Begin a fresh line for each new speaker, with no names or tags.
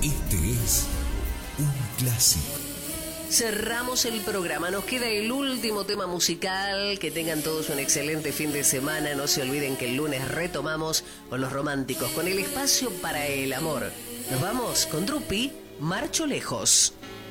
Este es un clásico.
Cerramos el programa, nos queda el último tema musical. Que tengan todos un excelente fin de semana. No se olviden que el lunes retomamos con los románticos, con el espacio para el amor. Nos vamos con Drupi, Marcho Lejos.